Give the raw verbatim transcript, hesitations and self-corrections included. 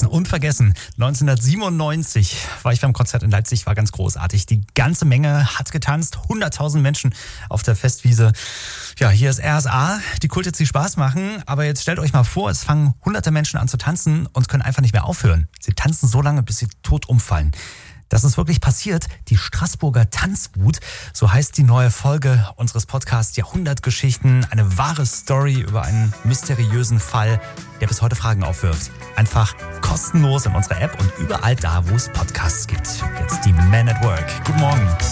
unvergessen. neunzehnhundertsiebenundneunzig war ich beim Konzert in Leipzig, war ganz großartig. Die ganze Menge hat getanzt, hunderttausend Menschen auf der Festwiese. Ja, hier ist R S A, die Kult die Spaß machen, aber jetzt stellt euch mal vor, es fangen hunderte Menschen an zu tanzen und können einfach nicht mehr aufhören. Sie tanzen so lange, bis sie tot umfallen. Das ist wirklich passiert. Die Straßburger Tanzwut, so heißt die neue Folge unseres Podcasts Jahrhundertgeschichten. Eine wahre Story über einen mysteriösen Fall, der bis heute Fragen aufwirft. Einfach kostenlos in unserer App und überall da, wo es Podcasts gibt. Jetzt die Men at Work. Guten Morgen.